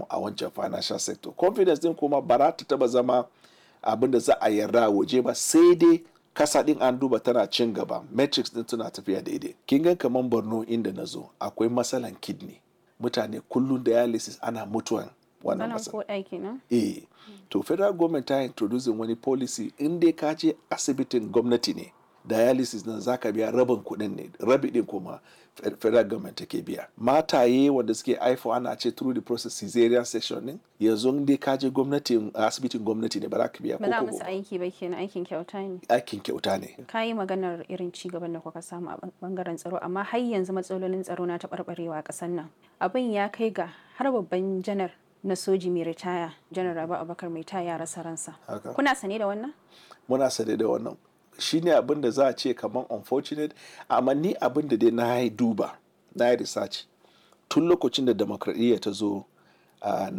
a wancan financial sector. Confidence din kuma ba za ta taba zama abin da za a yarda a waje ba, sai dai kasa din an duba tana cin gaba, metrics din tana tafiya daidai. Kin ga kaman Borno inda na zo akwai matsalan kidney, mutane kullum dialysis ana mutuwan wannan matsala. To federal government ta introducing wani policy, in dai ka je asibitin gwamnati ne dialysis nan zaka biya rabin kuɗin ne, rabi din kuma federal government take biya. Mataye wanda suke haifo ana ce through the process cesarean section din, yanzu in dai ka je gwamnati asibitin gwamnati ne ba za ka biya ko ba za musu aiki ba kenan, aikin kyauta ne. Aikin kyauta ne. Ka yi maganar irin ci gaban da kuka samu a bangaren tsaro, amma har yanzu matsalolin tsaro na taɓarɓarewa a ƙasar nan. Abin ya kai ga har babban janar na soji mai ritaya, janar Rabi Abubakar mai ya rasa ransa. Kuna sane da wannan? Muna sane da wannan. Shi ne abin da za a ce kamar unfortunate, amma ni abin da dai na yi duba, na yi research tun lokacin da demokradiyya ta zo a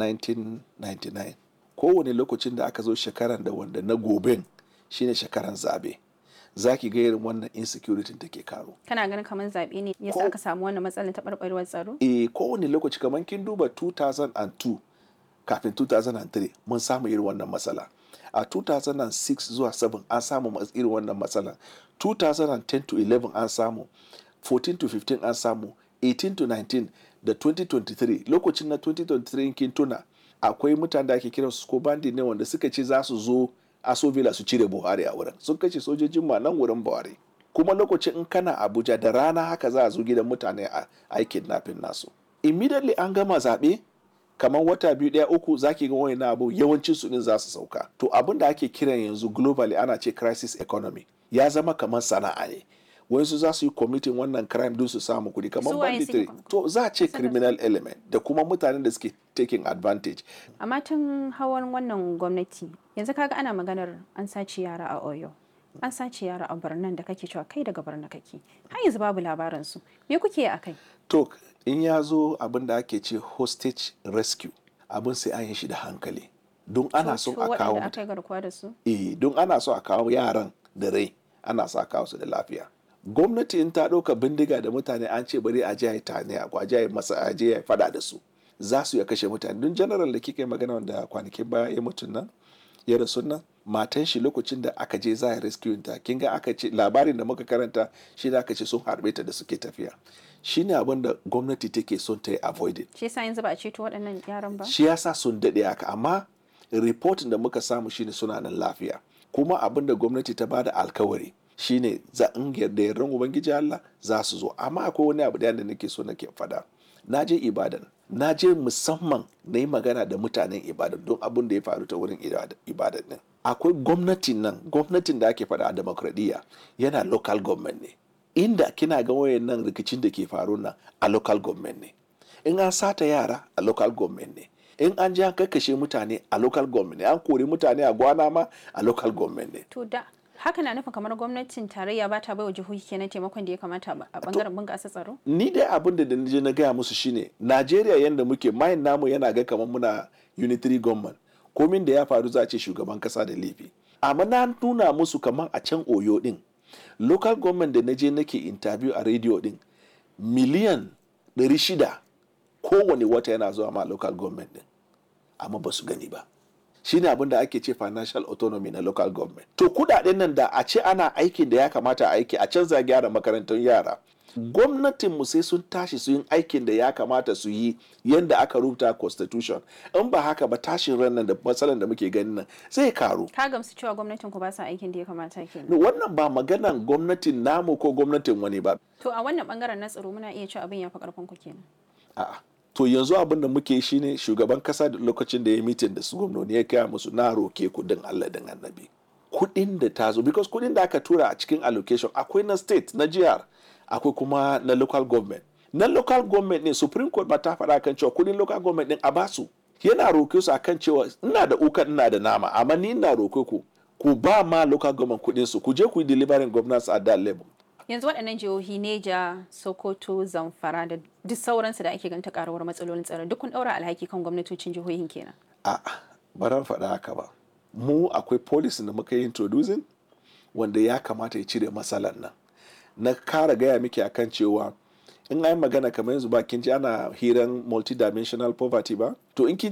1999, kowane lokacin da aka zo shekaran da wanda na goben shine shekaran zabe, za ki ga irin wannan insecurity take karo. Kana ganin kamar zaɓe ne yasa aka samu wannan matsalar taɓarɓarewar tsaro? Kowane lokaci, kamar kin duba 2002 kafin 2003 mun samu irin wannan matsala. A 2006 zuwa 7 an samu irin wannan matsala. 2010 to 11 an samu, 14 to 15 an samu, 18 to 19 da 2023. Lokacin na 2023 kin tuna akwai mutane da ake kiransu ko bandi ne wanda suka ce za su zo Aso Villa su cire Buhari a wurin. Sun kashe sojojin ma nan wurin Buhari. Kuma lokacin in kana Abuja da rana haka za a zo gidan mutane a aikin nafin nasu. Immediately an gama zaɓe, kamar wata biyu ɗaya uku zaki ga wani abu yawancin su din za su sauka. To abin da ake kiran yanzu globally ana ce crisis economy, ya zama kamar sana'a ne. Wayansu za su yi committing wannan crime don su samu kuɗi kamar banditry. To za a ce criminal element da kuma mutanen da suke taking advantage. Amma tun hawan wannan gwamnati yanzu kaga ana maganar an sace yara a Oyo, an sace yara a Barnan da kake cewa kai daga Barna kake, har yanzu babu labarin su. Me kuke a kai? To in ya zo abin da ake ce hostage rescue, abin sai an yi shi da hankali. Don ana so a kawo don ana so a kawo yaran da rai, ana so a kawo su da lafiya. Gwamnati in ta ɗauka bindiga da mutane an ce bari a je a yi tane a je a yi fada da su, za su ya kashe mutane. Don general da kika yi magana wanda kwanakin baya ya mutu nan, ya rasu nan, matan shi lokacin da aka je za a rescue ta, kin ga aka ce labarin da muka karanta shi da aka ce sun harbe ta da suke tafiya. Shi ne abin da gwamnati take son ta yi avoided. Shi yasa yanzu ba a ceto waɗannan yaran ba? Shi yasa sun daɗe haka, amma reporting da muka samu shine suna nan lafiya. Kuma abin da gwamnati ta bada alkawari shine za in yarda yardan Ubangiji Allah za su zo. Amma akwai wani abu da nake so nake fada. Na je Ibadan, na je musamman na yi magana da mutanen Ibadan don abin da ya faru ta wurin Ibadan din. Akwai gwamnatin da ake fada a demokradiyya yana local government ne. Inda kina ga wayannan rikicin da ke faru nan a local government ne. In an sata yara a local government ne. In an ji an kakkashe mutane a local government ne. An kori mutane a Gwana ma a local government ne. To da haka na nufin kamar gwamnatin tarayya ba ta baiwa jihohi kenan taimakon da ya kamata a bangaren bunƙasa tsaro? Ni dai abin da je na gaya musu shine Najeriya yanda muke mayin namu yana ga kamar muna unitary government. Komin da ya faru za a ce shugaban kasa da laifi. Amma na nuna musu kamar a can Oyo din, local government da na je nake interview a radio din, miliyan 600 kowane wata yana zuwa ma local government din, amma ba su gani ba. Shine abin da ake ce financial autonomy na local government. To kudaden nan da a ce ana aikin da ya kamata a aiki, a canza gyara makarantun yara, gwamnatin mu sai sun tashi su yin aikin da ya kamata su yi yanda aka rubuta constitution. In ba haka ba tashin ran nan da matsalan da muke ganin nan zai karu. Ka gamsu cewa gwamnatin ku ba sa aikin da ya kamata kenan? Wannan ba maganan gwamnatin namu ko gwamnatin wani ba. To a wannan bangaren na tsaro muna iya cewa abin ya fi karfin ku kenan? A'a. To yanzu abin da muke shi ne shugaban kasa da lokacin da ya mitin da su gwamnoni ya kaya musu na roke kudin Allah din annabi. Kudin da ta zo, because kudin da aka tura a cikin allocation akwai na state, na jihar, akwai kuma na local government. Na local government ne Supreme Court ba ta faɗa kan cewa kudin local government din a basu. Yana roke su akan cewa ina da ukan ina da nama, amma ni ina roke ku ba ma local government kudin su, ku je ku yi delivering governance at that level. Yanzu waɗannan jihohi Neja, Sokoto, Zamfara da duk sauransu da ake ganta karuwar matsalolin tsaro duk kun ɗaura alhaki kan gwamnatocin jihohin kenan? A'a, ba ran faɗa haka ba. Mu akwai policy da muka yi introducing wanda ya kamata ya cire matsalar nan. Na kara gaya miki akan cewa in an magana kamar yanzu ba kin ji ana hiran multidimensional poverty ba? To in kin